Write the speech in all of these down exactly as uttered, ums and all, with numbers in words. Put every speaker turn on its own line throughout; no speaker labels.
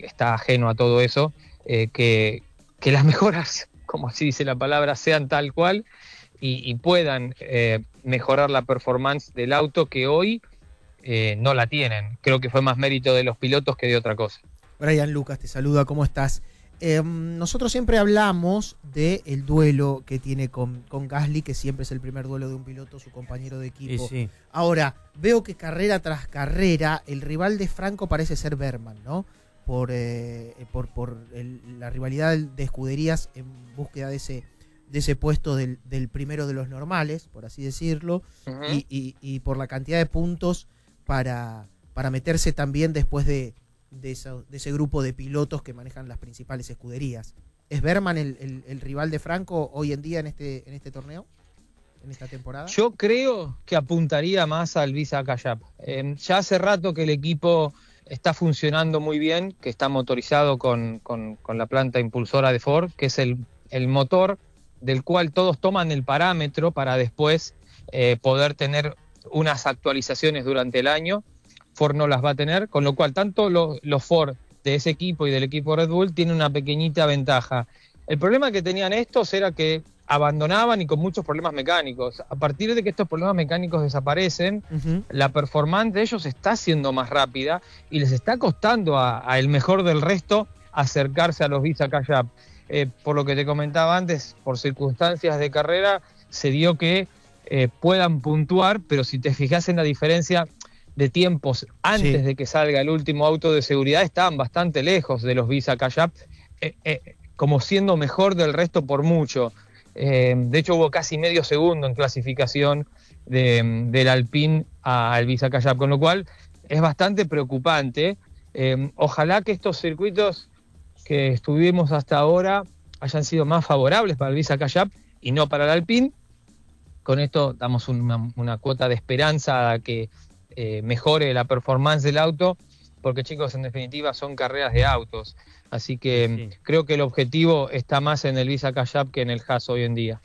está ajeno a todo eso, eh, que, que las mejoras, como así dice la palabra, sean tal cual y, y puedan eh, mejorar la performance del auto que hoy eh, no la tienen. Creo que fue más mérito de los pilotos que de otra cosa.
Brian Lucas te saluda, ¿cómo estás? Eh, nosotros siempre hablamos del duelo que tiene con, con Gasly, que siempre es el primer duelo de un piloto, su compañero de equipo.
Sí, sí.
Ahora, veo que carrera tras carrera, el rival de Franco parece ser Berman, ¿no? Por, eh, por, por el, la rivalidad de escuderías en búsqueda de ese, de ese puesto del, del primero de los normales, por así decirlo, uh-huh. y, y, y por la cantidad de puntos para, para meterse también después de... De, eso, de ese grupo de pilotos que manejan las principales escuderías. ¿Es Berman el, el, el rival de Franco hoy en día en este, en este torneo? ¿En esta temporada?
Yo creo que apuntaría más al Visa Callap. Eh, ya hace rato que el equipo está funcionando muy bien, que está motorizado con, con, con la planta impulsora de Ford, que es el, el motor del cual todos toman el parámetro para después eh, poder tener unas actualizaciones durante el año. Ford no las va a tener, con lo cual tanto los, los Ford de ese equipo y del equipo Red Bull tienen una pequeñita ventaja. El problema que tenían estos era que abandonaban y con muchos problemas mecánicos. A partir de que estos problemas mecánicos desaparecen, uh-huh. la performance de ellos está siendo más rápida y les está costando a, a el mejor del resto acercarse a los Visa Callap. Eh, por lo que te comentaba antes, por circunstancias de carrera, se dio que eh, puedan puntuar, pero si te fijas en la diferencia de tiempos antes sí. de que salga el último auto de seguridad, estaban bastante lejos de los Visa Callap, eh, eh, como siendo mejor del resto por mucho. Eh, de hecho, hubo casi medio segundo en clasificación de, del Alpine al Visa Callap, con lo cual es bastante preocupante. Eh, ojalá que estos circuitos que estuvimos hasta ahora hayan sido más favorables para el Visa Callap y no para el Alpine. Con esto damos una, una cuota de esperanza a que Eh, mejore la performance del auto, porque chicos, en definitiva son carreras de autos, así que sí. creo que el objetivo está más en el Visa Callap que en el Haas hoy en día.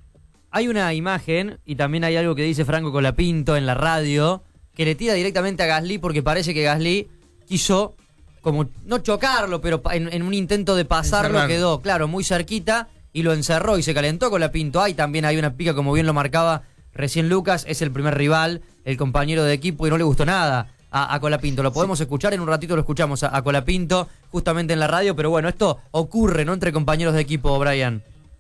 Hay una imagen y también hay algo que dice Franco Colapinto en la radio, que le tira directamente a Gasly porque parece que Gasly quiso como no chocarlo, pero en, en un intento de pasarlo Encerrar. quedó, claro, muy cerquita y lo encerró y se calentó Colapinto. Ahí también hay una pica, como bien lo marcaba recién Lucas, es el primer rival, el compañero de equipo, y no le gustó nada a, a Colapinto. Lo podemos sí. escuchar, en un ratito lo escuchamos a, a Colapinto, justamente en la radio, pero bueno, esto ocurre, ¿no?, entre compañeros de equipo, Brian.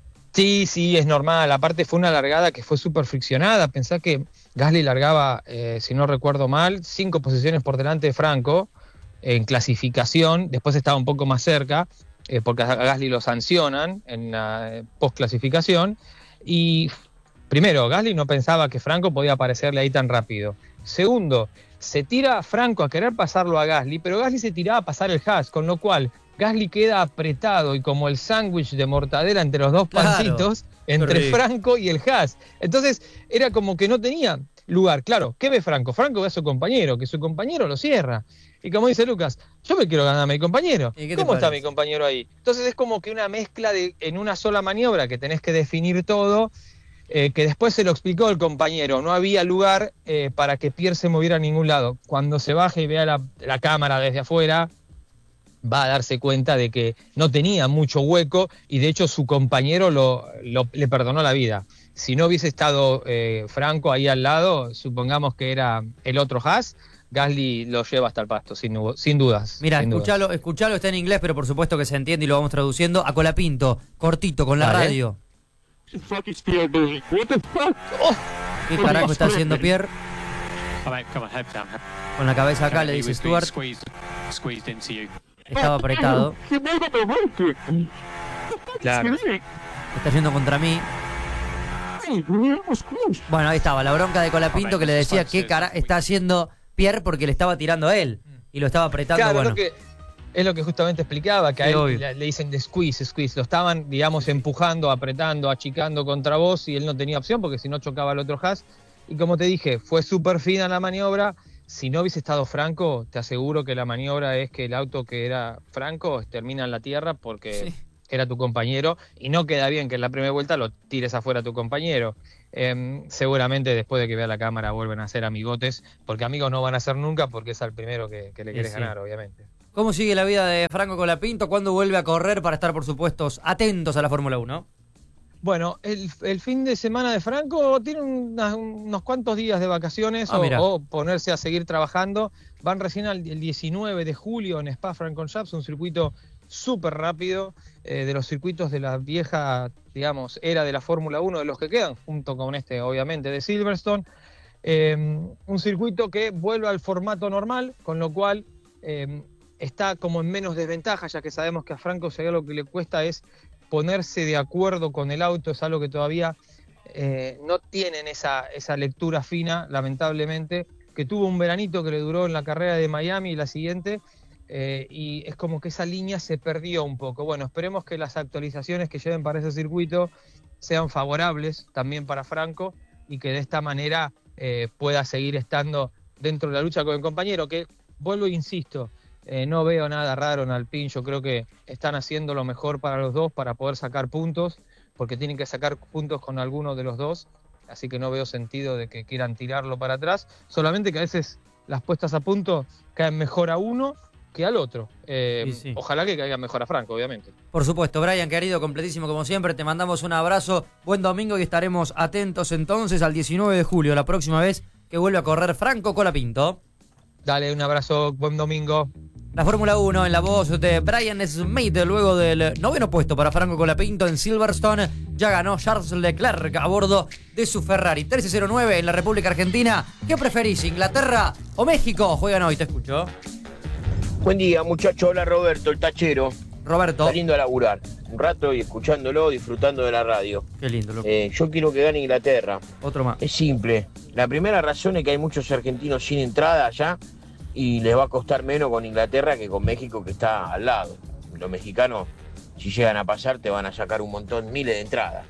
Sí, sí, es normal. Aparte fue una largada que fue súper friccionada. Pensá que Gasly largaba, eh, si no recuerdo mal, cinco posiciones por delante de Franco en clasificación. Después estaba un poco más cerca, eh, porque a Gasly lo sancionan en la eh, post-clasificación. Y primero, Gasly no pensaba que Franco podía aparecerle ahí tan rápido. Segundo, se tira Franco a querer pasarlo a Gasly, pero Gasly se tiraba a pasar el Haas, con lo cual Gasly queda apretado y como el sándwich de mortadela entre los dos pancitos, claro, entre sí. Franco y el Haas. Entonces era como que no tenía lugar. Claro, ¿qué ve Franco? Franco ve a su compañero, que su compañero lo cierra. Y como dice Lucas, yo me quiero ganar a mi compañero. ¿Cómo está mi compañero ahí? Entonces es como que una mezcla de en una sola maniobra que tenés que definir todo. Eh, que después se lo explicó el compañero, no había lugar eh, para que Pierre se moviera a ningún lado. Cuando se baje y vea la, la cámara desde afuera, va a darse cuenta de que no tenía mucho hueco y de hecho su compañero lo, lo, le perdonó la vida. Si no hubiese estado eh, Franco ahí al lado, supongamos que era el otro Haas, Gasly lo lleva hasta el pasto, sin, sin dudas.
Mira,
sin
escuchalo,
dudas.
escuchalo, está en inglés, pero por supuesto que se entiende y lo vamos traduciendo. A Colapinto, cortito, con la ¿Vale? radio.
What the fuck is Pierre doing? What the fuck?
Oh, ¿Qué carajo está haciendo Pierre? Con la cabeza acá le dice Stuart. Estaba apretado.
Claro.
Está yendo contra mí. Bueno, ahí estaba, la bronca de Colapinto que le decía qué cara está haciendo Pierre porque le estaba tirando a él y lo estaba apretando.
Claro,
bueno.
lo que... Es lo que justamente explicaba, que a él le, le dicen de squeeze, squeeze. Lo estaban, digamos, empujando, apretando, achicando contra vos y él no tenía opción porque si no chocaba al otro Haas. Y como te dije, fue súper fina la maniobra. Si no hubiese estado Franco, te aseguro que la maniobra es que el auto que era Franco termina en la tierra porque sí. era tu compañero y no queda bien que en la primera vuelta lo tires afuera a tu compañero. Eh, seguramente después de que vea la cámara vuelven a ser amigotes, porque amigos no van a ser nunca porque es al primero que, que le quieres sí, sí. ganar, obviamente.
¿Cómo sigue la vida de Franco Colapinto? ¿Cuándo vuelve a correr para estar, por supuesto, atentos a la Fórmula uno?
Bueno, el, el fin de semana de Franco tiene unas- unos cuantos días de vacaciones
Ah,
o,
mira.
o ponerse a seguir trabajando. Van recién al, el diecinueve de julio en Spa-Francorchamps, un circuito súper rápido, eh, de los circuitos de la vieja, digamos, era de la Fórmula uno, de los que quedan, junto con este, obviamente, de Silverstone. Eh, un circuito que vuelve al formato normal, con lo cual eh, está como en menos desventaja, ya que sabemos que a Franco si hay algo que le cuesta es ponerse de acuerdo con el auto, es algo que todavía eh, no tienen esa, esa lectura fina, lamentablemente, que tuvo un veranito que le duró en la carrera de Miami y la siguiente, eh, y es como que esa línea se perdió un poco. Bueno, esperemos que las actualizaciones que lleven para ese circuito sean favorables también para Franco y que de esta manera eh, pueda seguir estando dentro de la lucha con el compañero, que vuelvo e insisto, Eh, no veo nada raro en Alpine, yo creo que están haciendo lo mejor para los dos para poder sacar puntos, porque tienen que sacar puntos con alguno de los dos, así que no veo sentido de que quieran tirarlo para atrás, solamente que a veces las puestas a punto caen mejor a uno que al otro. Eh,
Sí, sí.
Ojalá que caiga mejor a Franco, obviamente.
Por supuesto, Brian, querido, completísimo como siempre, te mandamos un abrazo, buen domingo y estaremos atentos entonces al diecinueve de julio, la próxima vez que vuelve a correr Franco Colapinto.
Dale, un abrazo, buen domingo.
La Fórmula uno en la voz de Brian Smith, luego del noveno puesto para Franco Colapinto en Silverstone, ya ganó Charles Leclerc a bordo de su Ferrari. trece cero nueve en la República Argentina. ¿Qué preferís, Inglaterra o México? Juegan hoy, te escucho.
Buen día, muchacho. Hola, Roberto, el tachero.
Roberto.
Saliendo a laburar. Un rato y escuchándolo, disfrutando de la radio.
Qué lindo, loco.
Eh, yo quiero que gane Inglaterra.
Otro más.
Es simple. La primera razón es que hay muchos argentinos sin entrada allá y les va a costar menos con Inglaterra que con México, que está al lado. Los mexicanos, si llegan a pasar, te van a sacar un montón, miles de entradas.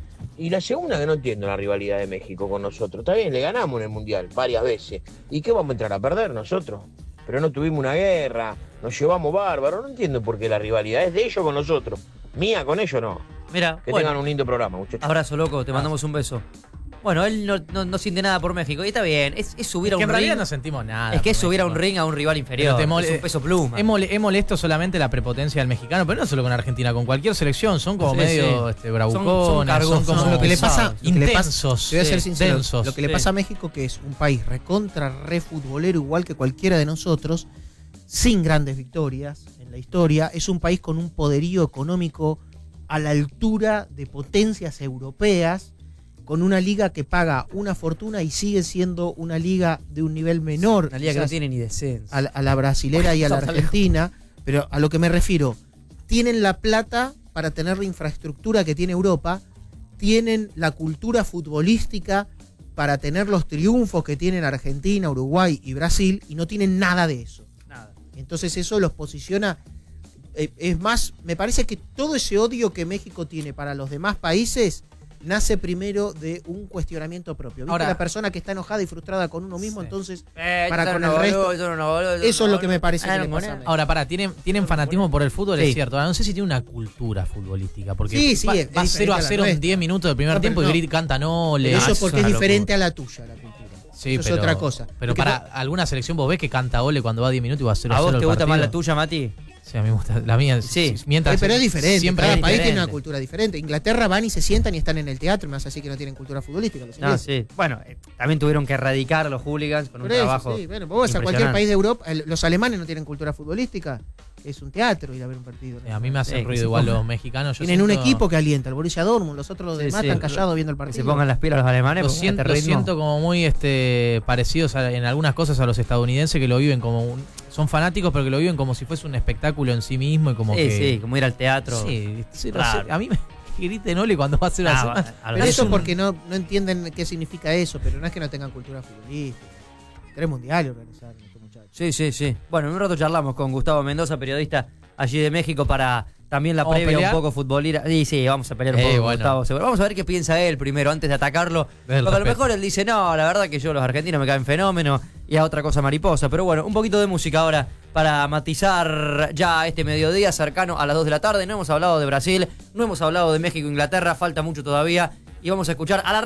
Y la segunda, que no entiendo la rivalidad de México con nosotros. Está bien, le ganamos en el Mundial varias veces. ¿Y qué vamos a entrar a perder nosotros? Pero no tuvimos una guerra, nos llevamos bárbaro. No entiendo por qué la rivalidad es de ellos con nosotros. Mía con ellos no.
Mira,
Que
bueno,
tengan un lindo programa, muchachos.
abrazo, loco, te mandamos un beso. Bueno, él no, no, no siente nada por México y está bien, es, es subir
Es
a
que
un
en realidad
ring.
no sentimos nada.
Es que es
por
subir a un
México.
ring a un rival inferior.
Pero te mole-
es un peso pluma.
Es, mole- es molesto solamente la prepotencia del mexicano, pero no solo con Argentina, con cualquier selección. Son como
Sí,
medio
sí.
este,
Son-
bravucones,
son
son,
cargosos.
como
No, lo que le pasa,
pesados,
lo que le pasa-
intensos,
te voy a ser
sí,
sincero,
densos.
lo que le
Sí.
pasa a México, que es un país recontra re futbolero igual que cualquiera de nosotros, sin grandes victorias en la historia, es un país con un poderío económico a la altura de potencias europeas, con una liga que paga una fortuna y sigue siendo una liga de un nivel menor
Una liga que no
quizás,
tiene ni descenso.
a, la- a la brasilera y a la argentina, pero a lo que me refiero, tienen la plata para tener la infraestructura que tiene Europa, tienen la cultura futbolística para tener los triunfos que tienen Argentina, Uruguay y Brasil, y no tienen nada de eso.
Nada.
Entonces eso los posiciona, eh, es más, me parece que todo ese odio que México tiene para los demás países nace primero de un cuestionamiento propio. ¿Viste?
Ahora-
La persona que está enojada y frustrada con uno mismo,
Sí.
entonces
Eh,
Para
eso
con
no
el
boludo,
resto-
eso no boludo,
eso es lo que me
boludo.
parece
Ah,
que
no,
le pasa a
con-
México.
Ahora, pará, tienen, tienen fanatismo por el fútbol,
Sí.
es cierto. Ahora, no sé si tiene una cultura futbolística, porque
Sí, sí,
va,
es-
va
es
cero a
diferente a la
cero en
nuestra.
diez minutos del primer
No, pero
tiempo y
no.
grita, cantan ole.
Pero eso
Ah,
es porque es
una
diferente
locura.
a la tuya, la cultura.
Sí,
eso
pero,
es otra cosa.
Pero
Porque
para alguna selección vos ves que canta ole cuando va diez minutos y va a cero a
¿A
cero
vos te
el
gusta más
partido?
la tuya, Mati?
Sí, a mí me gusta la mía.
Sí.
Mientras,
Eh, pero es diferente,
Siempre
cada
es
país tiene
diferente.
una cultura diferente. Inglaterra van y se sientan y están en el teatro, me vas a decir que no tienen cultura futbolística. Los
No,
ingleses.
sí. Bueno, eh, también tuvieron que erradicar a los hooligans con un
Por eso,
trabajo.
sí, bueno, vos vas a cualquier
impresionante.
país de Europa, el- los alemanes no tienen cultura futbolística, es un teatro ir a ver un partido.
Eh, a mí me hacen
Sí, que
ruido
se
igual
ponga-
los mexicanos. Yo
Tienen un
siento-
equipo que alienta, el Borussia Dortmund, los otros los
Sí,
demás
sí.
están callados viendo el
Que
partido.
se pongan las pilas los alemanes.
Lo
porque
siento,
este
lo
ritmo-
siento como muy este parecidos a- en algunas cosas a los estadounidenses, que lo viven como un, son fanáticos, pero que lo viven como si fuese un espectáculo en sí mismo y como
Sí,
que
sí, como ir al teatro.
sí, sí, no
Raro.
sé, a mí me griten ole cuando va a ser
Ah,
así.
va- a los
Pero
demás
eso
un-
porque no, no entienden qué significa eso, pero no es que no tengan cultura futbolística. Tres mundiales organizaron estos muchachos.
Sí, sí, sí. Bueno, en un rato charlamos con Gustavo Mendoza, periodista allí de México, para también la
¿Vamos a
previa
pelear?
un poco futbolera. Sí, sí, vamos a pelear un
Eh,
poco con
bueno.
Gustavo, seguro. Vamos a ver qué piensa él primero, antes de atacarlo.
Del
Porque a lo
respeto.
mejor él dice, no, la verdad que yo los argentinos me caen fenómeno y a otra cosa mariposa. Pero bueno, un poquito de música ahora para matizar ya este mediodía cercano a las dos de la tarde. No hemos hablado de Brasil, no hemos hablado de México e Inglaterra, falta mucho todavía. Y vamos a escuchar a la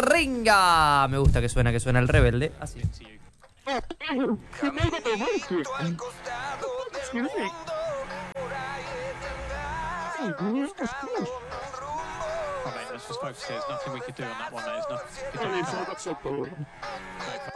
Ringa. Me gusta que suena, que suena el rebelde. Así.
Se me ha ido por Messi. Excuse me.
Oh, mate, let's just focus here. There's nothing we could do on that one, mate. There's nothing we could do.
Sorry,